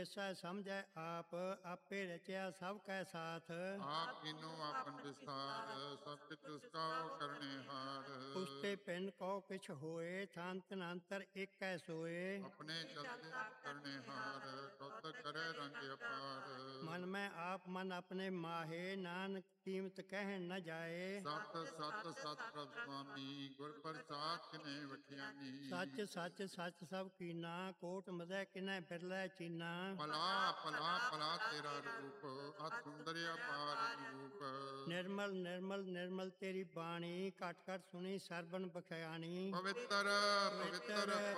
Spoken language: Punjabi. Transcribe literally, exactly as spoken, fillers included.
ਵਿਸੈ ਸਮਝੈ ਆਪ, ਆਪੇ ਰਚਿਆ ਸਭ ਕੈ ਸਾਥ। ਆਪ ਕੀਨੋ ਆਪਨ ਵਿਸਥਾਰ, ਸਭ ਕੁਛ ਉਸਕਾ ਕਰਨੇ ਹਾਰ। ਉਸਤੇ ਪਿੰਡ ਕਉ ਕਿਛ ਹੋਏ, ਥਾਨ ਤਨ ਅੰਤਰ ਏਕੈ ਸੋਏ। ਆਪਣੇ ਚਲਤੇ ਕਰਨੇ ਹਾਰ, ਤੁਧ ਕਰੇ ਰੰਗ ਅਪਾਰ। ਮਨ ਮੈਂ ਆਪ ਮਨ ਆਪਣੇ ਮਾਹੇ, ਨਾਨਕ ਕੀਮਤ ਕਹਿਣ ਨ ਜਾਏ। ਸਤ ਸਤ ਸਤ ਪ੍ਰਭ ਸੁਆਮੀ, ਗੁਰ ਪ੍ਰਸਾਦ ਕਿਨੇ ਵਖਿਆਨੀ। ਸੱਚ ਸੱਚ ਸੱਚ ਸਭ ਕੀਨਾ, ਕੋਟ ਮਦੈ ਕਿਨੈ ਬਿਰਲੇ ਚੀਨਾ। ਭਲਾ ਭਲਾ ਭਲਾ ਤੇਰਾ ਰੂਪ, ਅਤ ਸੁੰਦਰ ਅਪਾਰ ਰੂਪ। ਨਿਰਮਲ ਨਿਰਮਲ ਨਿਰਮਲ ਤੇਰੀ ਬਾਣੀ, ਘਟ ਘਟ ਸੁਣੀ ਸਰਬਨ ਬਖਿਆਣੀ। ਪਵਿੱਤਰ ਪਵਿੱਤਰ